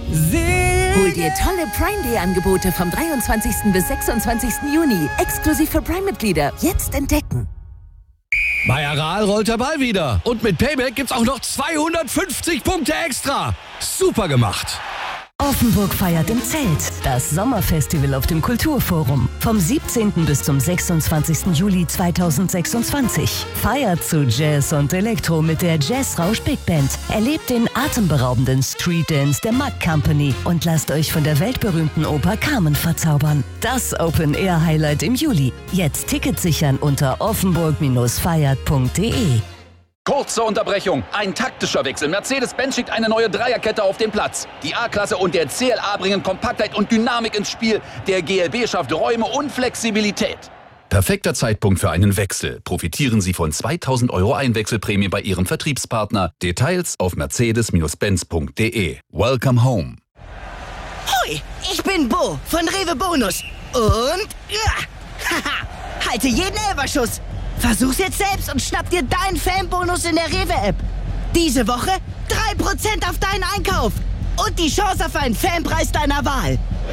Hol dir tolle Prime Day Angebote vom 23. bis 26. Juni. Exklusiv für Prime-Mitglieder. Jetzt entdecken. Bei Aral rollt der Ball wieder. Und mit Payback gibt's auch noch 250 Punkte extra. Super gemacht. Offenburg feiert im Zelt. Das Sommerfestival auf dem Kulturforum. Vom 17. bis zum 26. Juli 2026. Feiert zu Jazz und Elektro mit der Jazzrausch Big Band. Erlebt den atemberaubenden Street Dance der Mack Company und lasst euch von der weltberühmten Oper Carmen verzaubern. Das Open-Air-Highlight im Juli. Jetzt Tickets sichern unter offenburg-feiert.de. Kurze Unterbrechung. Ein taktischer Wechsel. Mercedes-Benz schickt eine neue Dreierkette auf den Platz. Die A-Klasse und der CLA bringen Kompaktheit und Dynamik ins Spiel. Der GLB schafft Räume und Flexibilität. Perfekter Zeitpunkt für einen Wechsel. Profitieren Sie von 2.000 € Einwechselprämie bei Ihrem Vertriebspartner. Details auf mercedes-benz.de. Welcome home. Hoi, ich bin Bo von Rewe Bonus. Und halte jeden Elferschuss. Versuch's jetzt selbst und schnapp dir deinen Fanbonus in der Rewe-App. Diese Woche 3% auf deinen Einkauf. Und die Chance auf einen Fanpreis deiner Wahl.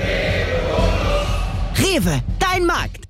Rewe, dein Markt.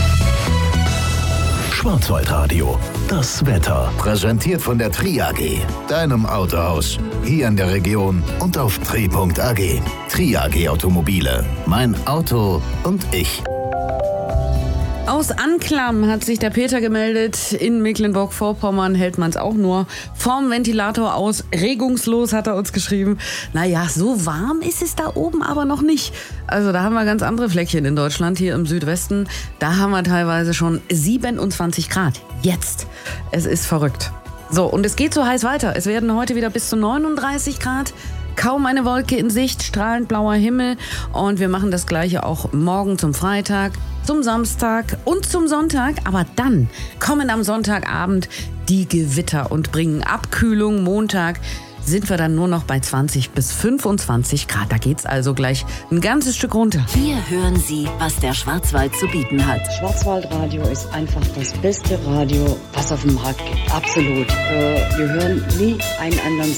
Schwarzwaldradio. Das Wetter. Präsentiert von der Tri AG. Deinem Autohaus. Hier in der Region und auf tri.ag. Tri AG Automobile. Mein Auto und ich. Aus Anklam hat sich der Peter gemeldet. In Mecklenburg-Vorpommern hält man es auch nur vorm Ventilator aus. Regungslos hat er uns geschrieben. Naja, so warm ist es da oben aber noch nicht. Also da haben wir ganz andere Fleckchen in Deutschland, hier im Südwesten. Da haben wir teilweise schon 27 Grad. Jetzt. Es ist verrückt. So, und es geht so heiß weiter. Es werden heute wieder bis zu 39 Grad. Kaum eine Wolke in Sicht, strahlend blauer Himmel. Und wir machen das Gleiche auch morgen zum Freitag, zum Samstag und zum Sonntag. Aber dann kommen am Sonntagabend die Gewitter und bringen Abkühlung. Montag sind wir dann nur noch bei 20 bis 25 Grad. Da geht's also gleich ein ganzes Stück runter. Hier hören Sie, was der Schwarzwald zu bieten hat. Schwarzwaldradio ist einfach das beste Radio, was auf dem Markt gibt. Absolut. Wir hören nie einen anderen